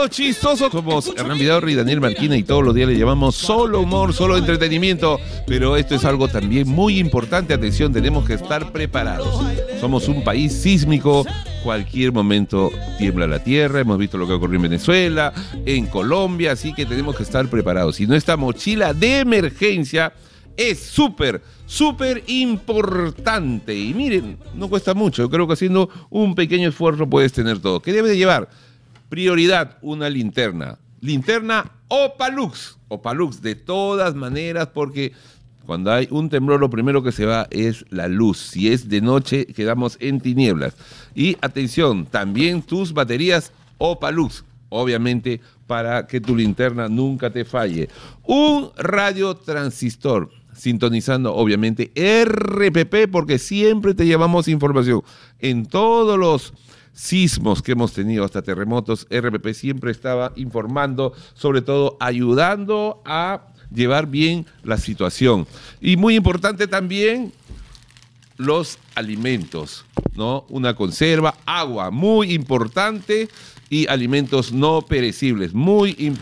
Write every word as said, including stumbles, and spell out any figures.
Los chistosos. Somos Hernán Vidal y Daniel Marquina y todos los días le llamamos solo humor, solo entretenimiento. Pero esto es algo también muy importante. Atención, tenemos que estar preparados. Somos un país sísmico. Cualquier momento tiembla la tierra. Hemos visto lo que ocurrió en Venezuela, en Colombia, así que tenemos que estar preparados. Y nuestra mochila de emergencia es súper, súper importante. Y miren, no cuesta mucho. Yo creo que haciendo un pequeño esfuerzo puedes tener todo. ¿Qué debe de llevar? Prioridad, una linterna. Linterna Opalux. Opalux, de todas maneras, porque cuando hay un temblor, lo primero que se va es la luz. Si es de noche, quedamos en tinieblas. Y atención, también tus baterías Opalux, obviamente, para que tu linterna nunca te falle. Un radiotransistor, sintonizando, obviamente, R P P, porque siempre te llevamos información. En todos los sismos que hemos tenido, hasta terremotos, R P P siempre estaba informando, sobre todo ayudando a llevar bien la situación. Y muy importante también los alimentos, ¿no? Una conserva, agua, muy importante, y alimentos no perecibles, muy importante.